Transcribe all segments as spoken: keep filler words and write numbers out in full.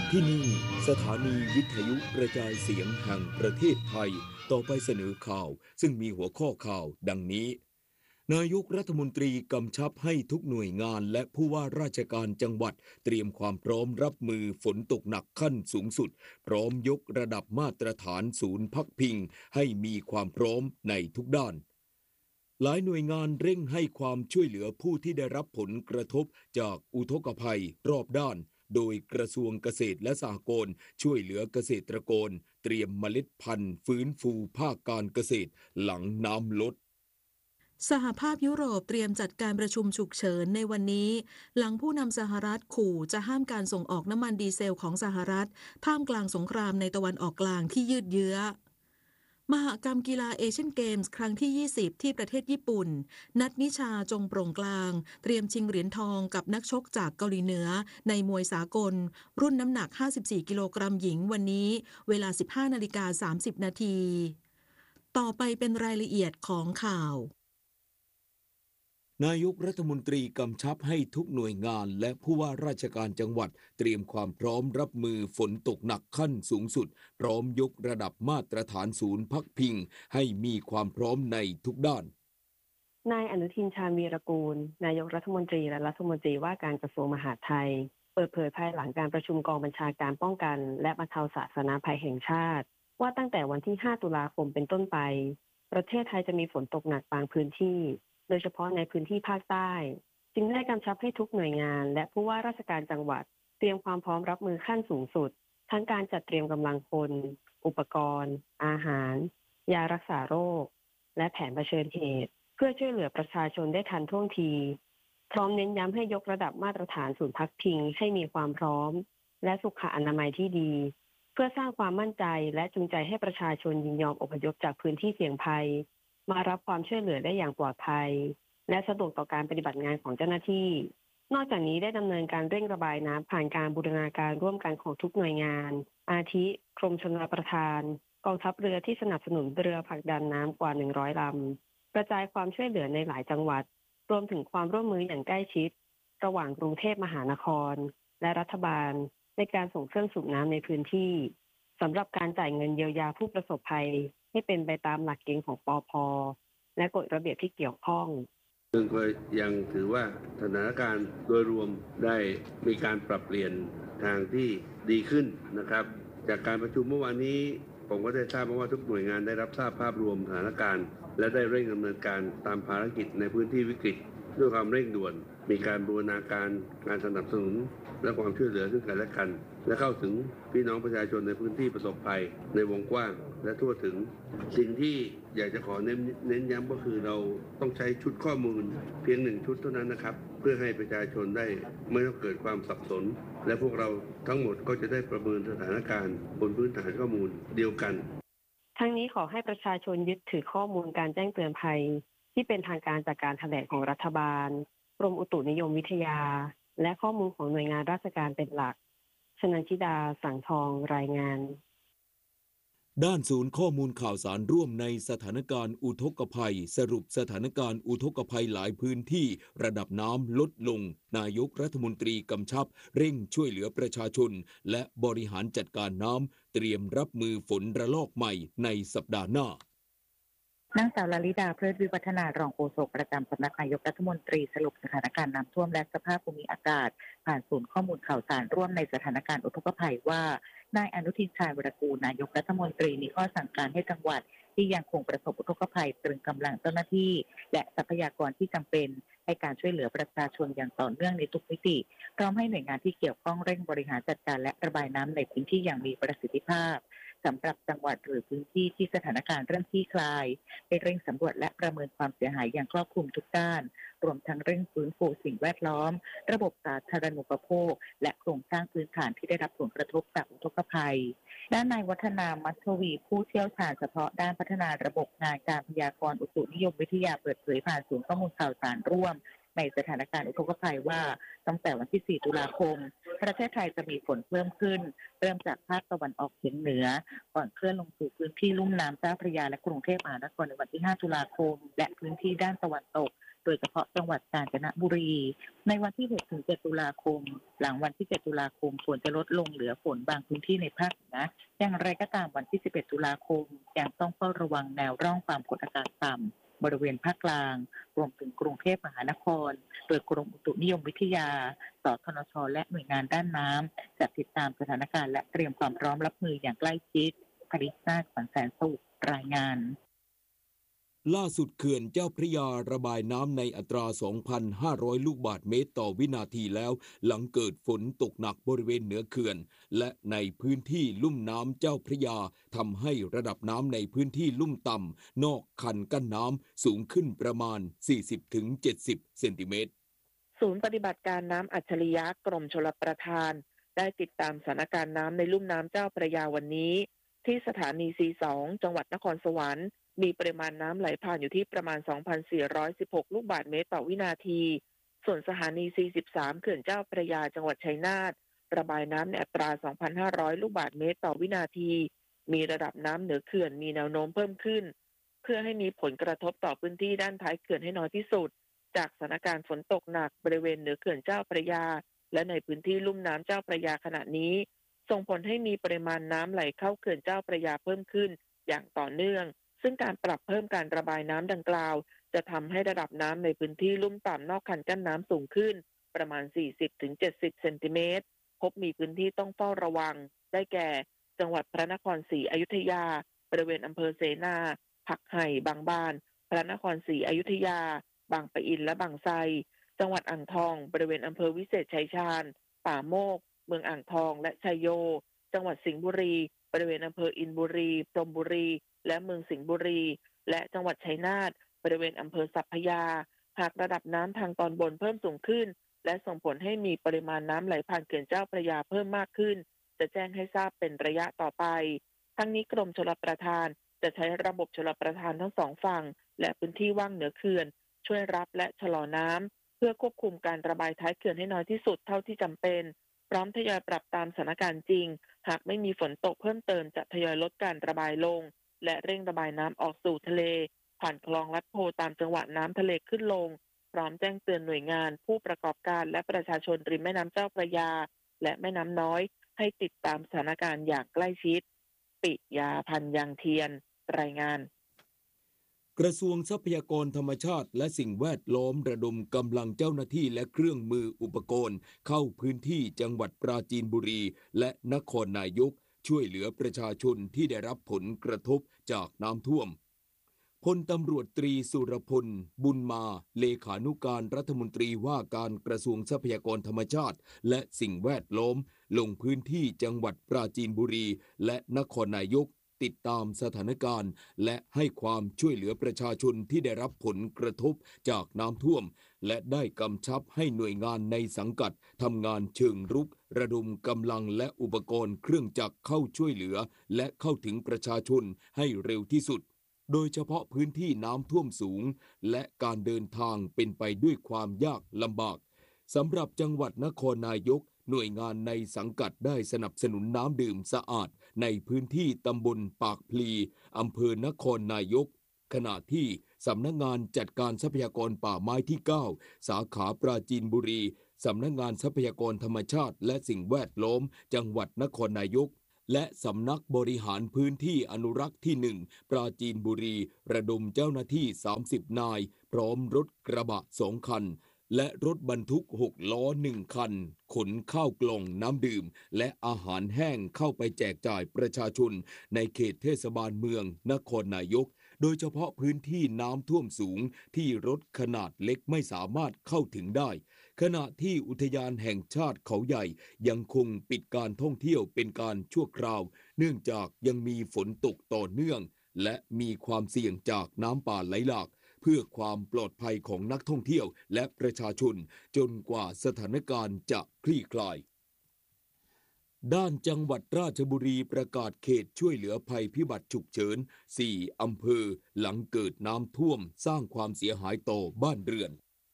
ที่นี่สถานีวิทยุกระจายเสียงแห่งประเทศไทยต่อไปเสนอข่าวซึ่งมีหัวข้อข่าวดังนี้นายกรัฐมนตรีกำชับให้ทุกหน่วยงานและผู้ว่าราชการจังหวัดเตรียมความพร้อมรับมือฝนตกหนักขั้นสูงสุดพร้อมยกระดับมาตรฐานศูนย์พักพิงให้มีความพร้อมในทุกด้านหลายหน่วยงานเร่งให้ความช่วยเหลือผู้ที่ได้รับผลกระทบจากอุทกภัยรอบด้านโดยกระทรวงเกษตรและสหกรณ์ช่วยเหลือเกษตรกรเตรียมเมล็ดพันธุ์ฟื้นฟูภาคการเกษตรหลังน้ำลดสหภาพยุโรปเตรียมจัดการประชุมฉุกเฉินในวันนี้หลังผู้นำสหรัฐขู่จะห้ามการส่งออกน้ำมันดีเซลของสหรัฐท่ามกลางสงครามในตะวันออกกลางที่ยืดเยื้อมหกรรมกีฬาเอเชียนเกมส์ครั้งที่ยี่สิบที่ประเทศญี่ปุ่นนัทนิชาจงโปร่งกลางเตรียมชิงเหรียญทองกับนักชกจากเกาหลีเหนือในมวยสากลรุ่นน้ำหนักห้าสิบสี่กิโลกรัมหญิงวันนี้เวลา สิบห้านาฬิกาสามสิบนาทีต่อไปเป็นรายละเอียดของข่าวนายกรัฐมนตรีกำชับให้ทุกหน่วยงานและผู้ว่าราชการจังหวัดเตรียมความพร้อมรับมือฝนตกหนักขั้นสูงสุดพร้อมยกระดับมาตรฐานศูนย์พักพิงให้มีความพร้อมในทุกด้านนายอนุทินชาญวีรกูลนายกรัฐมนตรีและรัฐมนตรีว่าการกระทรวงมหาดไทยเปิดเผยภายหลังการประชุมกองบัญชาการป้องกันและบรรเทาสาธารณภัยแห่งชาติว่าตั้งแต่วันที่ห้าตุลาคมเป็นต้นไปประเทศไทยจะมีฝนตกหนักบางพื้นที่โดยเฉพาะในพื้นที่ภาคใต้จึงได้กำชับให้ทุกหน่วยงานและผู้ว่าราชการจังหวัดเตรียมความพร้อมรับมือขั้นสูงสุดทั้งการจัดเตรียมกำลังคนอุปกรณ์อาหารยารักษาโรคและแผนเผชิญเหตุเพื่อช่วยเหลือประชาชนได้ทันท่วงทีพร้อมเน้นย้ำให้ยกระดับมาตรฐานศูนย์พักพิงให้มีความพร้อมและสุขอนามัยที่ดีเพื่อสร้างความมั่นใจและจูงใจให้ประชาชนยินยอมอพยพจากพื้นที่เสี่ยงภัยมารับความช่วยเหลือได้อย่างปลอดภัยและสะดวกต่อการปฏิบัติงานของเจ้าหน้าที่นอกจากนี้ได้ดำเนินการเร่งระบายน้ำผ่านการบูรณาการร่วมกันของทุกหน่วยงานอาทิกรมชลประทานกองทัพเรือที่สนับสนุนเรือผลักดันน้ำกว่าหนึ่งร้อยลำกระจายความช่วยเหลือในหลายจังหวัดรวมถึงความร่วมมืออย่างใกล้ชิดระหว่างกรุงเทพมหานครและรัฐบาลในการส่งเครื่องสูบน้ำในพื้นที่สำหรับการจ่ายเงินเยียวยาผู้ประสบภัยให้เป็นไปตามหลักเกณฑ์ของปภ.และกฎระเบียบที่เกี่ยวข้องซึ่งก็ยังถือว่าสถานการณ์โดยรวมได้มีการปรับเปลี่ยนทางที่ดีขึ้นนะครับจากการประชุมเมื่อวานนี้ผมก็ได้ทราบมาว่าทุกหน่วยงานได้รับทราบภาพรวมสถานการณ์และได้เร่งดำเนินการตามภารกิจในพื้นที่วิกฤตด้วยความเร่งด่วนมีการบูรณาการการสนับสนุนและความช่วยเหลือซึ่งกันและกันและเข้าถึงพี่น้องประชาชนในพื้นที่ประสบภัยในวงกว้างและทั่วถึงสิ่งที่อยากจะขอเน้นเน้นย้ำก็คือเราต้องใช้ชุดข้อมูลเพียงหนึ่งชุดเท่านั้นนะครับเพื่อให้ประชาชนได้ไม่ต้องเกิดความสับสนและพวกเราทั้งหมดก็จะได้ประเมินสถานการณ์บนพื้นฐานข้อมูลเดียวกันทั้งนี้ขอให้ประชาชนยึดถือข้อมูลการแจ้งเตือนภัยที่เป็นทางการจากการแถลงของรัฐบาลกรมอุตุนิยมวิทยาและข้อมูลของหน่วยงานราชการเป็นหลักชนันชิดาสังทองรายงานด้านศูนย์ข้อมูลข่าวสารร่วมในสถานการณ์อุทกภัยสรุปสถานการณ์อุทกภัยหลายพื้นที่ระดับน้ำลดลงนายกรัฐมนตรีกำชับเร่งช่วยเหลือประชาชนและบริหารจัดการน้ำเตรียมรับมือฝนระลอกใหม่ในสัปดาห์หน้านางสาวลลิดาเพลิดวิวัฒนารองโฆษกประจำสำนักนายกรัฐมนตรีสรุปสถานการณ์น้ำท่วมและสภาพภูมิอากาศผ่านศูนย์ข้อมูลข่าวสารร่วมในสถานการณ์อุทกภัยว่านายอนุทินชาญวีรกูลนายกรัฐมนตรีมีข้อสั่งการให้จังหวัดที่ยังคงประสบอุทกภัยตรึงกำลังเจ้าหน้าที่และทรัพยากรที่จำเป็นให้การช่วยเหลือประชาชนอย่างต่อเนื่องในทุกมิติพร้อมให้หน่วยงานที่เกี่ยวข้องเร่งบริหารจัดการและระบายน้ำในพื้นที่อย่างมีประสิทธิภาพสำหรับจังหวัดหรือพื้นที่ที่สถานการณ์เริ่มคลี่คลายให้เร่งสำรวจและประเมินความเสียหายอย่างครอบคลุมทุกด้านรวมทั้งเร่งฟื้นฟูสิ่งแวดล้อมระบบสาธารณูปโภคและโครงสร้างพื้นฐานที่ได้รับผลกระทบจากอุทกภัยด้านนายวัฒนามัทวีผู้เชี่ยวชาญเฉพาะด้านพัฒนาระบบงานการพยากรณ์อุตุนิยมวิทยาเปิดเผยผ่านศูนย์ข้อมูลข่าวสารร่วมในสถานการณ์อุทกภัยว่าตั้งแต่วันที่สี่ตุลาคมประเทศไทยจะมีฝนเพิ่มขึ้นเริ่มจากภาคตะวันออกเฉียงเหนือก่อนเคลื่อนลงสู่พื้นที่ลุ่มน้ำเจ้าพระยาและกรุงเทพมหานครในวันที่ห้าตุลาคมและพื้นที่ด้านตะวันตกโดยเฉพาะจังหวัดกาญจนบุรีในวันที่ หกถึงเจ็ด ตุลาคมหลังวันที่ เจ็ด ตุลาคมฝนจะลดลงเหลือฝนบางพื้นที่ในภาคเหนืออย่างไรก็ตามวันที่ สิบเอ็ด ตุลาคมยังต้องเฝ้าระวังแนวร่องความกดอากาศต่ำบริเวณภาคกลางรวมถึงกรุงเทพมหานครโดยกรมอุตุนิยมวิทยาสทนชและหน่วยงานด้านน้ำจะติดตามสถานการณ์และเตรียมความพร้อมรับมืออย่างใกล้ชิดคริสนาขวัญแสนสุขรายงานล่าสุดเขื่อนเจ้าพระยาระบายน้ำในอัตรา สองพันห้าร้อย ลูกบาศก์เมตรต่อวินาทีแล้วหลังเกิดฝนตกหนักบริเวณเหนือเขื่อนและในพื้นที่ลุ่มน้ำเจ้าพระยาทำให้ระดับน้ำในพื้นที่ลุ่มต่ำนอกคันกั้นน้ำสูงขึ้นประมาณ สี่สิบถึงเจ็ดสิบ เซนติเมตรศูนย์ปฏิบัติการน้ำอัจฉริยะกรมชลประทานได้ติดตามสถานการณ์น้ำในลุ่มน้ำเจ้าพระยาวันนี้ที่สถานี ซี สอง จังหวัดนครสวรรค์มีปริมาณน้ำไหลผ่านอยู่ที่ประมาณ สองพันสี่ร้อยสิบหก ลูกบาศก์เมตรต่อวินาทีส่วนสถานี ซี สิบสาม เขื่อนเจ้าพระยาจังหวัดชัยนาทระบายน้ำในอัตรา สองพันห้าร้อย ลูกบาศก์เมตรต่อวินาทีมีระดับน้ำเหนือเขื่อนมีแนวโน้มเพิ่มขึ้นเพื่อให้มีผลกระทบต่อพื้นที่ด้านท้ายเขื่อนให้น้อยที่สุดจากสถานการณ์ฝนตกหนักบริเวณเหนือเขื่อนเจ้าพระยาและในพื้นที่ลุ่มน้ำเจ้าพระยาขณะนี้ส่งผลให้มีปริมาณน้ำไหลเข้าเขื่อนเจ้าพระยาเพิ่มขึ้นอย่างต่อเนื่องซึ่งการปรับเพิ่มการระบายน้ำดังกล่าวจะทำให้ระดับน้ำในพื้นที่ลุ่มต่ำนอกคันกั้นน้ำสูงขึ้นประมาณ สี่สิบถึงเจ็ดสิบ เซนติเมตรพบมีพื้นที่ต้องเฝ้าระวังได้แก่จังหวัดพระนครศรีอยุธยาบริเวณอำเภอเสนาผักไห่บางบานพระนครศรีอยุธยาบางปะอินและบางไทรจังหวัดอ่างทองบริเวณอำเภอวิเศษชัยชาญป่าโมกเมืองอ่างทองและชัยโยจังหวัดสิงห์บุรีบริเวณอำเภออินบุรีพรหมบุรีและเมืองสิงห์บุรีและจังหวัดชัยนาทบริเวณอำเภอสัพพยาหากระดับน้ำทางตอนบนเพิ่มสูงขึ้นและส่งผลให้มีปริมาณน้ำไหลผ่านเขื่อนเจ้าพระยาเพิ่มมากขึ้นจะแจ้งให้ทราบเป็นระยะต่อไปทั้งนี้กรมชลประทานจะใช้ระบบชลประทานทั้งสองฝั่งและพื้นที่ว่างเหนือเขื่อนช่วยรับและชะลอน้ำเพื่อควบคุมการระบายท้ายเขื่อนให้น้อยที่สุดเท่าที่จำเป็นพร้อมทยอยปรับตามสถานการณ์จริงหากไม่มีฝนตกเพิ่มเติมจะทยอยลดการระบายลงและเร่งระบายน้ำออกสู่ทะเลผ่านคลองลัดโพตามจังหวะน้ำทะเลขึ้นลงพร้อมแจ้งเตือนหน่วยงานผู้ประกอบการและประชาชนริมแม่น้ำเจ้าพระยาและแม่น้ำน้อยให้ติดตามสถานการณ์อย่างใกล้ชิดปิยาพันธ์ยังเทียนรายงานกระทรวงทรัพยากรธรรมชาติและสิ่งแวดล้อมระดมกำลังเจ้าหน้าที่และเครื่องมืออุปกรณ์เข้าพื้นที่จังหวัดปราจีนบุรีและนครนายกช่วยเหลือประชาชนที่ได้รับผลกระทบจากน้ำท่วมพลตำรวจตรีสุรพลบุญมาเลขานุการรัฐมนตรีว่าการกระทรวงทรัพยากรธรรมชาติและสิ่งแวดล้อมลงพื้นที่จังหวัดปราจีนบุรีและนครนายกติดตามสถานการณ์และให้ความช่วยเหลือประชาชนที่ได้รับผลกระทบจากน้ำท่วมและได้กำชับให้หน่วยงานในสังกัดทำงานเชิงรุกระดมกำลังและอุปกรณ์เครื่องจักรเข้าช่วยเหลือและเข้าถึงประชาชนให้เร็วที่สุดโดยเฉพาะพื้นที่น้ำท่วมสูงและการเดินทางเป็นไปด้วยความยากลำบากสำหรับจังหวัดนครนายกหน่วยงานในสังกัดได้สนับสนุนน้ำดื่มสะอาดในพื้นที่ตำบลปากพลีอำเภอนครนายกขณะที่สำนักงานจัดการทรัพยากรป่าไม้ที่เก้าสาขาปราจีนบุรีสำนักงานทรัพยากรธรรมชาติและสิ่งแวดล้อมจังหวัดนครนายกและสำนักบริหารพื้นที่อนุรักษ์ที่หนึ่งปราจีนบุรีระดมเจ้าหน้าที่สามสิบนายพร้อมรถกระบะสองคันและรถบรรทุกหกล้อหนึ่งคันขนข้าวกล่องน้ำดื่มและอาหารแห้งเข้าไปแจกจ่ายประชาชนในเขตเทศบาลเมืองนครนายกโดยเฉพาะพื้นที่น้ำท่วมสูงที่รถขนาดเล็กไม่สามารถเข้าถึงได้ขณะที่อุทยานแห่งชาติเขาใหญ่ยังคงปิดการท่องเที่ยวเป็นการชั่วคราวเนื่องจากยังมีฝนตกต่อเนื่องและมีความเสี่ยงจากน้ำป่าไหลหลากเพื่อความปลอดภัยของนักท่องเที่ยวและประชาชนจนกว่าสถานการณ์จะคลี่คลายด้านจังหวัดราชบุรีประกาศเขตช่วยเหลือภัยพิบัติฉุกเฉินสี่อำเภอหลังเกิดน้ำท่วมสร้างความเสียหายต่อบ้านเรือน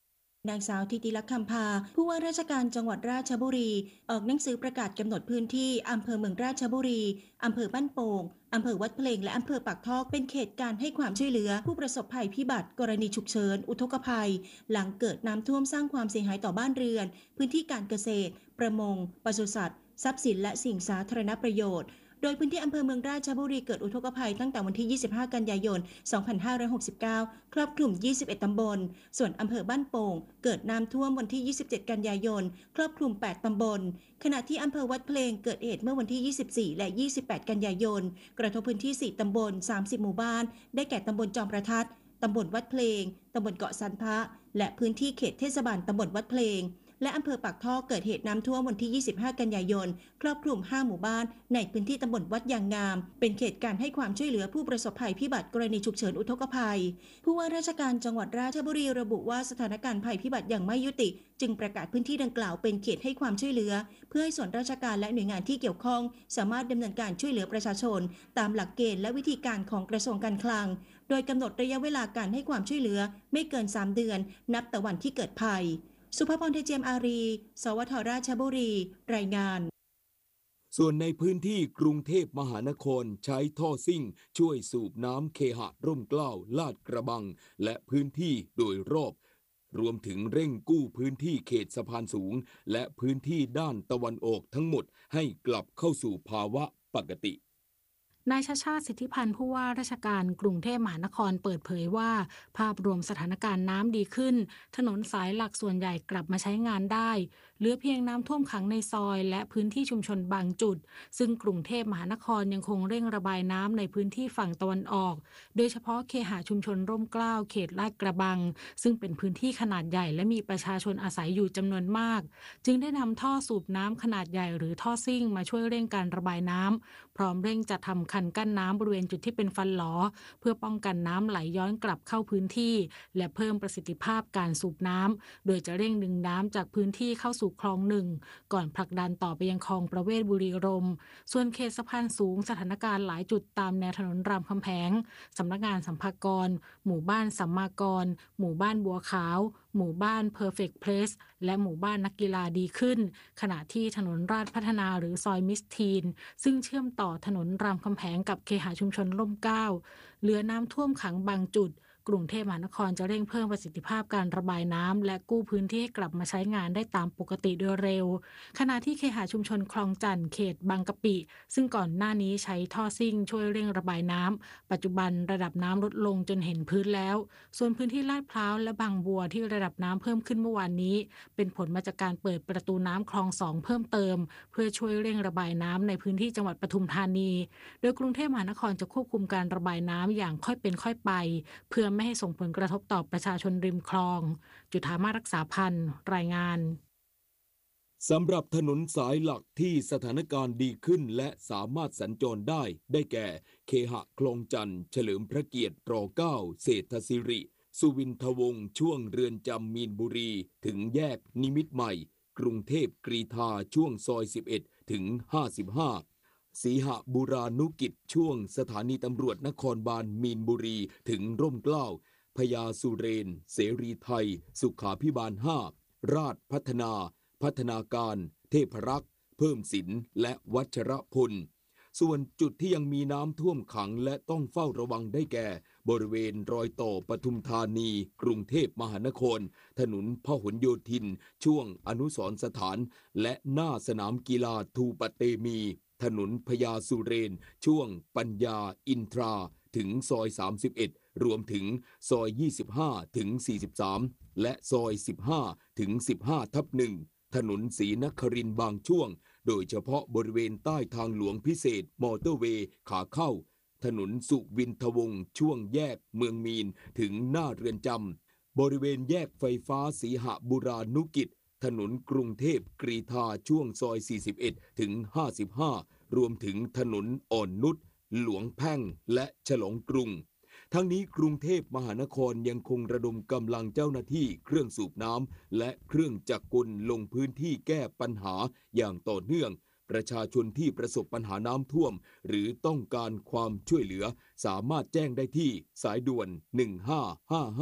นางสาวธิติลักษณ์คำพาผู้ว่าราชการจังหวัดราชบุรีออกหนังสือประกาศกำหนดพื้นที่อำเภอเมืองราชบุรีอำเภอบ้านโป่งอำเภอวัดเพลงและอำเภอปากทอกเป็นเขตการให้ความช่วยเหลือผู้ประสบภัยพิบัติกรณีฉุกเฉินอุทกภัยหลังเกิดน้ำท่วมสร้างความเสียหายต่อบ้านเรือนพื้นที่การเกษตรประมงปศุสัตว์ทรัพย์สินและสิ่งสาธารณประโยชน์โดยพื้นที่อำเภอเมืองราชบุรีเกิดอุทกภัยตั้งแต่วันที่ยี่สิบห้ากันยายนสองพันห้าร้อยหกสิบเก้าครอบคลุมยี่สิบเอ็ดตำบลส่วนอำเภอบ้านโป่งเกิดน้ำท่วมวันที่ยี่สิบเจ็ดกันยายนครอบคลุมแปดตำบลขณะที่อำเภอวัดเพลงเกิดเหตุเมื่อวันที่ยี่สิบสี่และยี่สิบแปดกันยายนกระทบพื้นที่สี่ตำบลสามสิบหมู่บ้านได้แก่ตำบลจอมประทัดตำบลวัดเพลงตำบลเกาะสันพะและพื้นที่เขตเทศบาลตำบลวัดเพลงและอำเภอปากท่อเกิดเหตุน้ำท่วมวันที่ยี่สิบห้ากันยายนครอบคลุมห้าหมู่บ้านในพื้นที่ตำบลวัดยางงามเป็นเขตการให้ความช่วยเหลือผู้ประสบภัยพิบัติกรณีฉุกเฉินอุทกภัยผู้ว่าราชการจังหวัดราชบุรีระบุว่าสถานการณ์ภัยพิบัติยังไม่ยุติจึงประกาศพื้นที่ดังกล่าวเป็นเขตให้ความช่วยเหลือเพื่อให้ส่วนราชการและหน่วยงานที่เกี่ยวข้องสามารถดำเนินการช่วยเหลือประชาชนตามหลักเกณฑ์และวิธีการของกระทรวงการคลังโดยกำหนดระยะเวลาการให้ความช่วยเหลือไม่เกินสามเดือนนับแต่วันที่เกิดภัยสุภพร เทเจียมอารี สวทราชบุรีรายงานส่วนในพื้นที่กรุงเทพมหานครใช้ท่อซิ่งช่วยสูบน้ำเคหะร่มเกล้าลาดกระบังและพื้นที่โดยรอบรวมถึงเร่งกู้พื้นที่เขตสะพานสูงและพื้นที่ด้านตะวันออกทั้งหมดให้กลับเข้าสู่ภาวะปกตินายชาติชาติสิทธิพันธ์ผู้ว่าราชการกรุงเทพมหานครเปิดเผยว่าภาพรวมสถานการณ์น้ำดีขึ้นถนนสายหลักส่วนใหญ่กลับมาใช้งานได้เหลือเพียงน้ำท่วมขังในซอยและพื้นที่ชุมชนบางจุดซึ่งกรุงเทพมหานครยังคงเร่งระบายน้ำในพื้นที่ฝั่งตะวันออกโดยเฉพาะเคหะชุมชนร่มเกล้าเขตลาดกระบังซึ่งเป็นพื้นที่ขนาดใหญ่และมีประชาชนอาศัยอยู่จำนวนมากจึงได้นำท่อสูบน้ำขนาดใหญ่หรือท่อซิ่งมาช่วยเร่งการระบายน้ำพร้อมเร่งจัดทำคันกั้นน้ำบริเวณจุดที่เป็นฟันหลอเพื่อป้องกันน้ำไหลย้อนกลับเข้าพื้นที่และเพิ่มประสิทธิภาพการสูบน้ำโดยจะเร่งดึงน้ำจากพื้นที่เข้าสู่คลองหนึ่งก่อนผลักดันต่อไปยังคลองประเวศบุรีรมย์ส่วนเขตสะพานสูงสถานการณ์หลายจุดตามแนวถนนรามคำแหงสำนักงานสัมภากรหมู่บ้านสัมมากรหมู่บ้านบัวขาวหมู่บ้าน Perfect Place และหมู่บ้านนักกีฬาดีขึ้นขณะที่ถนนราชพัฒนาหรือซอยมิสทีนซึ่งเชื่อมต่อถนนรามคำแหงกับเคหะชุมชนร่มเกล้าเหลือน้ำท่วมขังบางจุดกรุงเทพมหานครจะเร่งเพิ่มประสิทธิภาพการระบายน้ำและกู้พื้นที่ให้กลับมาใช้งานได้ตามปกติโดยเร็วขณะที่เคหะชุมชนคลองจันทน์เขตบางกะปิซึ่งก่อนหน้านี้ใช้ท่อซิ่งช่วยเร่งระบายน้ำปัจจุบันระดับน้ำลดลงจนเห็นพื้นแล้วส่วนพื้นที่ลาดพร้าวและบางบัวที่ระดับน้ำเพิ่มขึ้นเมื่อวานนี้เป็นผลมาจากการเปิดประตูน้ำคลองสองเพิ่มเติมเพื่อช่วยเร่งระบายน้ำในพื้นที่จังหวัดปทุมธานีโดยกรุงเทพมหานครจะควบคุมการระบายน้ำอย่างค่อยเป็นค่อยไปเพื่อไม่ให้ส่งผลกระทบต่อประชาชนริมคลองจุฑามาสรักษาพันธ์รายงานสำหรับถนนสายหลักที่สถานการณ์ดีขึ้นและสามารถสัญจรได้ได้แก่เคหะคลองจันทน์เฉลิมพระเกียรติรเก้าเศรษฐศิริสุวินทวงศ์ช่วงเรือนจำมีนบุรีถึงแยกนิมิตรใหม่กรุงเทพกรีฑาช่วงซอยสิบเอ็ดถึงห้าสิบห้าสีหบุรานุกิจช่วงสถานีตำรวจนครบาลมีนบุรีถึงร่มเกล้าพญาสุเรนเสรีไทยสุขาภิบาลห้าราชพัฒนาพัฒนาการเทพรักษ์เพิ่มสินและวัชรพลส่วนจุดที่ยังมีน้ำท่วมขังและต้องเฝ้าระวังได้แก่บริเวณรอยต่อปทุมธานีกรุงเทพมหานครถนนพหลโยธินช่วงอนุสรณ์สถานและหน้าสนามกีฬาทูปะเตมีถนนพญาสุเรนช่วงปัญญาอินทราถึงซอยสามสิบเอ็ดรวมถึงซอยยี่สิบห้าถึงสี่สิบสามและซอยสิบห้าถึงสิบห้าทับหนึ่งถนนศรีนครินทร์บางช่วงโดยเฉพาะบริเวณใต้ทางหลวงพิเศษมอเตอร์เวย์ขาเข้าถนนสุวินทวงศ์ช่วงแยกเมืองมีนถึงหน้าเรือนจำบริเวณแยกไฟฟ้าสีหบุรานุกิจถนนกรุงเทพกรีฑาช่วงซอยสี่สิบเอ็ดถึงห้าสิบห้ารวมถึงถนนอ่อนนุชหลวงแพ่งและฉลองกรุงทั้งนี้กรุงเทพมหานครยังคงระดมกำลังเจ้าหน้าที่เครื่องสูบน้ำและเครื่องจักรกลลงพื้นที่แก้ปัญหาอย่างต่อเนื่องประชาชนที่ประสบปัญหาน้ำท่วมหรือต้องการความช่วยเหลือสามารถแจ้งได้ที่สายด่วนหนึ่งห้าห้าห้า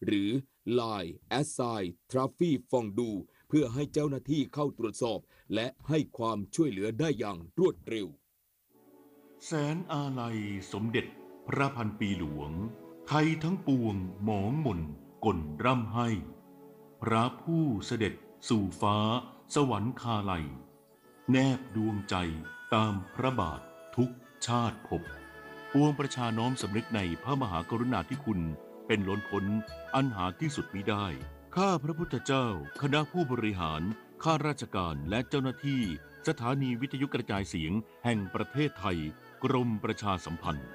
หรือ ไลน์ แอท ไซน์ ทราฟฟี่ ฟองดู เพื่อให้เจ้าหน้าที่เข้าตรวจสอบและให้ความช่วยเหลือได้อย่างรวดเร็วแสนอาลัยสมเด็จพระพันปีหลวงไทยทั้งปวงหมองหม่นก่นร่ำให้ พระผู้เสด็จสู่ฟ้าสวรรคาลัยแนบดวงใจตามพระบาททุกชาติภพปวงประชาน้อมสำนึกในพระมหากรุณาธิคุณเป็นล้นพ้นอันหาที่สุดมิได้ข้าพระพุทธเจ้าคณะผู้บริหารข้าราชการและเจ้าหน้าที่สถานีวิทยุกระจายเสียงแห่งประเทศไทยกรมประชาสัมพันธ์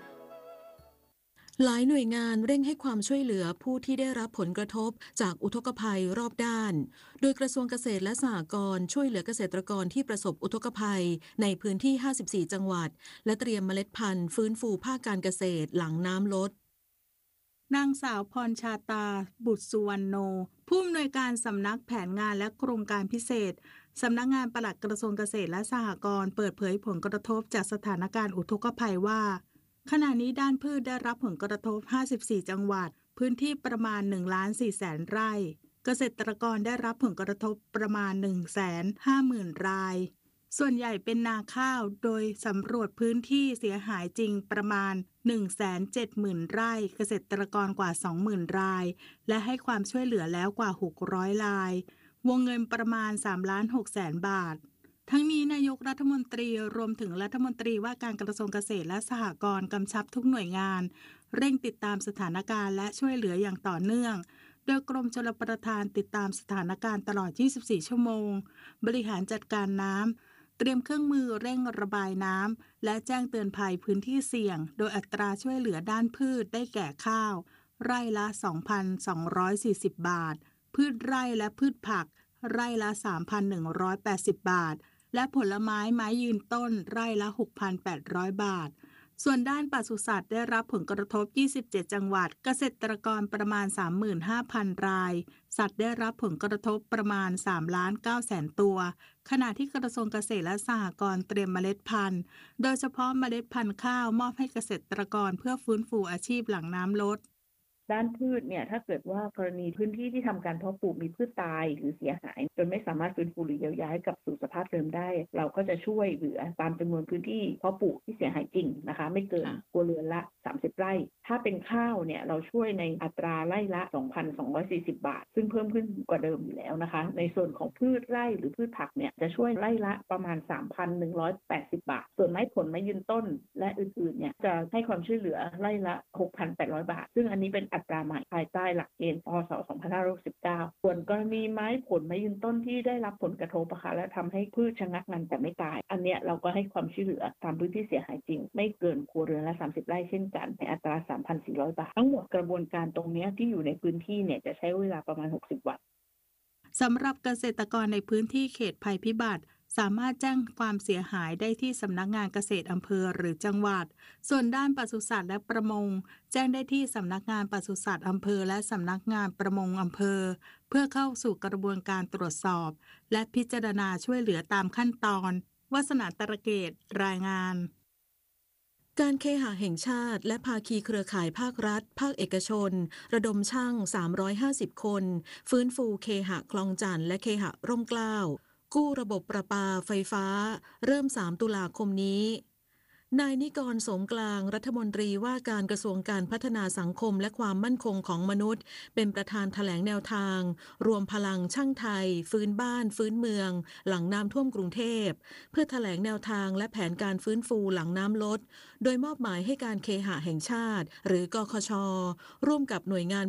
หลายหน่วยงานเร่งให้ความช่วยเหลือผู้ที่ได้รับผลกระทบจากอุทกภัยรอบด้านโดยกระทรวงเกษตรและสหกรณ์ช่วยเหลือเกษตรกรที่ประสบอุทกภัยในพื้นที่ห้าสิบสี่จังหวัดและเตรียมเมล็ดพันธุ์ฟื้นฟูภาคการเกษตรหลังน้ำลดนางสาวพรชาตาบุตรสุวรรณโนผู้อำนวยการสำนักแผนงานและโครงการพิเศษสำนักงานปลัดกระทรวงเกษตรและสหกรณ์เปิดเผยผลกระทบจากสถานการณ์อุทกภัยว่าขณะนี้ด้านพืชได้รับผลกระทบห้าสิบสี่จังหวัดพื้นที่ประมาณ หนึ่งล้านสี่แสน ไร่เกษตรกรได้รับผลกระทบประมาณ หนึ่งแสนห้าหมื่น รายส่วนใหญ่เป็นนาข้าวโดยสำรวจพื้นที่เสียหายจริงประมาณ หนึ่งแสนเจ็ดหมื่น ไร่เกษตรกรกว่า สองหมื่น รายและให้ความช่วยเหลือแล้วกว่า หกร้อย รายวงเงินประมาณ สามล้านหกแสน บาททั้งนี้นายกรัฐมนตรีรวมถึงรัฐมนตรีว่าการกระทรวงเกษตรและสหกรณ์กำชับทุกหน่วยงานเร่งติดตามสถานการณ์และช่วยเหลืออย่างต่อเนื่องโดยกรมชลประทานติดตามสถานการณ์ตลอดยี่สิบสี่ชั่วโมงบริหารจัดการน้ำเตรียมเครื่องมือเร่งระบายน้ำและแจ้งเตือนภัยพื้นที่เสี่ยงโดยอัตราช่วยเหลือด้านพืชได้แก่ข้าวไร่ละ สองพันสองร้อยสี่สิบ บาทพืชไร่และพืชผักไร่ละ สามพันหนึ่งร้อยแปดสิบ บาทและผลไม้ไม้ยืนต้นไร่ละ หกพันแปดร้อย บาทส่วนด้านปศุสัตว์ได้รับผลกระทบยี่สิบเจ็ดจังหวัดเกษตรกรประมาณ สามหมื่นห้าพัน รายสัตว์ได้รับผลกระทบประมาณ สามล้านเก้าแสน ตัวขณะที่กระทรวงเกษตรและสหกรณ์เตรียมเมล็ดพันธุ์โดยเฉพาะเมล็ดพันธุ์ข้าวมอบให้เกษตรกรเพื่อฟื้นฟูอาชีพหลังน้ำลดด้านพืชเนี่ยถ้าเกิดว่ากรณีพื้นที่ที่ทำการเพาะปลูกมีพืชตายหรือเสียหายจนไม่สามารถฟื้นฟูหรือเยียวยาให้กลับสู่สภาพเดิมได้เราก็จะช่วยเหลือตามจำนวนพื้นที่เพาะปลูกที่เสียหายจริงนะคะไม่เกินครัวเรือนละสามสิบไร่ถ้าเป็นข้าวเนี่ยเราช่วยในอัตราไร่ละ สองพันสองร้อยสี่สิบ บาทซึ่งเพิ่มขึ้นกว่าเดิมอยู่แล้วนะคะในส่วนของพืชไร่หรือพืชผักเนี่ยจะช่วยไร่ละประมาณ สามพันหนึ่งร้อยแปดสิบ บาทส่วนไม้ผลไม้ยืนต้นและอื่นๆเนี่ยจะให้ความช่วยเหลือไร่ละ หกพันแปดร้อย บาทซึ่งอันนี้เป็นอัตราใหม่ภายใต้หลักเกณฑ์พ.ศ. สองพันห้าร้อยหกสิบเก้าส่วนกรณีไม้ผลไม้ยืนต้นที่ได้รับผลกระทบนะคะและทำให้พืชชะงักงันแต่ไม่ตายอันเนี้ยเราก็ให้ความช่วยเหลือตามพื้นที่เสียหายจริงไม่เกินครัวเรือนละสามสิบไร่เช่นกันในอัตรา สามพันสี่ร้อย บาททั้งหมดกระบวนการตรงนี้ที่อยู่ในพื้นที่เนี่ยจะใช้เวลาประมาณหกสิบวันสำหรับเกษตรกรในพื้นที่เขตภัยพิบัติสามารถแจ้งความเสียหายได้ที่สำนักงานเกษตรอำเภอหรือจังหวัดส่วนด้านปศุสัตว์และประมงแจ้งได้ที่สำนักงานปศุสัตว์อำเภอและสำนักงานประมงอำเภอเพื่อเข้าสู่กระบวนการตรวจสอบและพิจารณาช่วยเหลือตามขั้นตอนวาสนาตระเกตรายงานการเคหะแห่งชาติและภาคีเครือข่ายภาครัฐภาคเอกชนระดมช่างสามร้อยห้าสิบคนฟื้นฟูเคหะคลองจันทน์และเคหะร่มเกล้ากู้ระบบประปาไฟฟ้าเริ่มสามตุลาคมนี้นายนิกร สมกลางรัฐมนตรีว่าการกระทรวงการพัฒนาสังคมและความมั่นคงของมนุษย์เป็นประธานแถลงแนวทางรวมพลังช่างไทยฟื้นบ้านฟื้นเมืองหลังน้ำท่วมกรุงเทพเพื่อแถลงแนวทางและแผนการฟื้นฟูหลังน้ำลดโดยมอบหมายให้การเคหะแห่งชาติหรือกคช.ร่วมกับหน่วยงาน